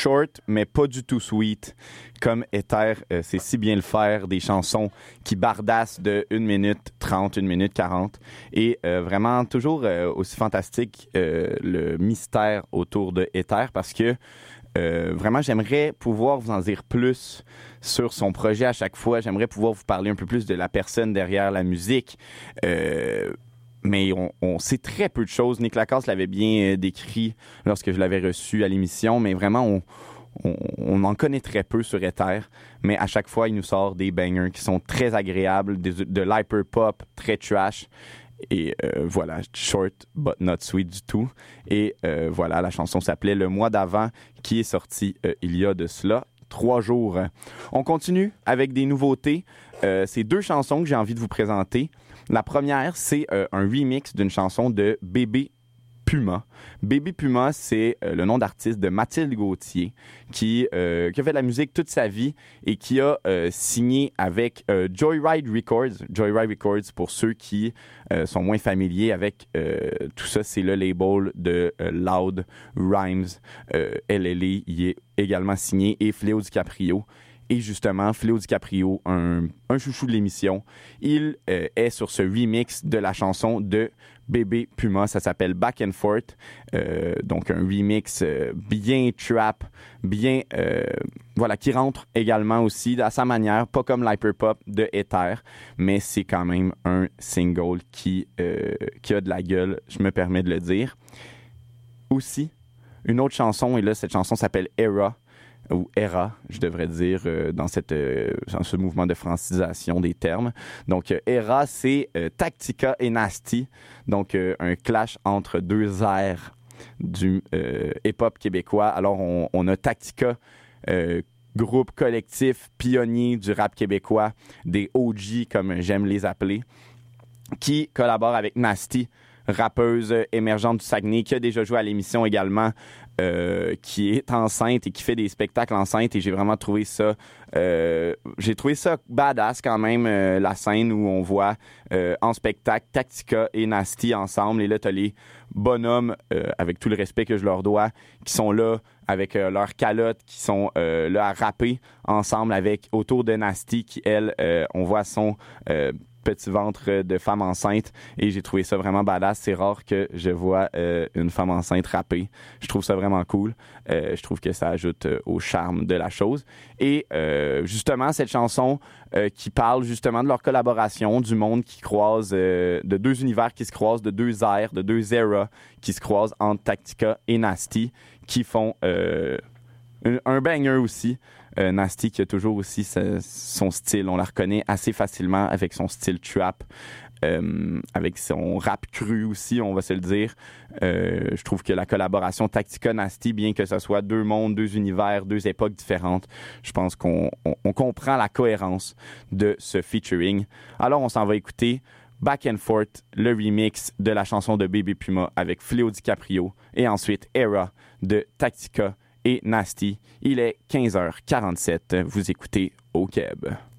short, mais pas du tout sweet. Comme Ether, c'est si bien le faire, des chansons qui bardassent de 1 minute 30, 1 minute 40. Et vraiment, toujours aussi fantastique le mystère autour de Ether parce que vraiment, j'aimerais pouvoir vous en dire plus sur son projet à chaque fois. J'aimerais pouvoir vous parler un peu plus de la personne derrière la musique. Mais on sait très peu de choses. Nick Lacasse l'avait bien décrit lorsque je l'avais reçu à l'émission, mais vraiment, on en connaît très peu sur Ether. Mais à chaque fois, il nous sort des bangers qui sont très agréables, de l'hyper-pop très trash. Et voilà, short but not sweet du tout. Et voilà, la chanson s'appelait Le mois d'avant, qui est sortie il y a de cela 3 jours. On continue avec des nouveautés. C'est 2 chansons que j'ai envie de vous présenter. La première, c'est un remix d'une chanson de Bébé Puma. Bébé Puma, c'est le nom d'artiste de Mathilde Gauthier, qui a fait de la musique toute sa vie et qui a signé avec Joyride Records. Joyride Records, pour ceux qui sont moins familiers avec tout ça, c'est le label de Loud Rhymes. LLA y est également signé, et Fléau DiCaprio. Et justement, Fléau DiCaprio, un chouchou de l'émission, il est sur ce remix de la chanson de Bébé Puma. Ça s'appelle Back and Forth. Donc, un remix bien trap, bien... voilà, qui rentre également aussi à sa manière, pas comme l'hyperpop de Ether, mais c'est quand même un single qui a de la gueule, je me permets de le dire. Aussi, une autre chanson, et là, cette chanson s'appelle Era, ou Era, je devrais dire, dans ce mouvement de francisation des termes. Donc, Era, c'est Tactica et Nasty, donc un clash entre 2 airs du hip-hop québécois. Alors, on a Tactica, groupe collectif pionnier du rap québécois, des OG, comme j'aime les appeler, qui collabore avec Nasty, rappeuse émergente du Saguenay, qui a déjà joué à l'émission également, qui est enceinte et qui fait des spectacles enceintes, et j'ai vraiment trouvé ça badass quand même, la scène où on voit en spectacle Tactica et Nasty ensemble, et là t'as les bonhommes, avec tout le respect que je leur dois, qui sont là avec leurs calottes, qui sont là à rapper ensemble autour de Nasty, qui elle, on voit son petit ventre de femme enceinte, et j'ai trouvé ça vraiment badass. C'est rare que je vois une femme enceinte rapper. Je trouve ça vraiment cool. Je trouve que ça ajoute au charme de la chose. Et justement, cette chanson qui parle justement de leur collaboration, du monde qui croise, de 2 univers qui se croisent, de 2 airs, de 2 eras qui se croisent entre Tactica et Nasty, qui font un banger aussi. Nasty qui a toujours aussi son style, on la reconnaît assez facilement avec son style trap, avec son rap cru aussi, on va se le dire. Je trouve que la collaboration Tactica-Nasty, bien que ce soit 2 mondes, 2 univers, 2 époques différentes, je pense qu'on comprend la cohérence de ce featuring. Alors on s'en va écouter Back and Forth, le remix de la chanson de Bébé Puma avec Fléau DiCaprio, et ensuite Era de Tactica et Nasty. Il est 15h47. Vous écoutez au Keb.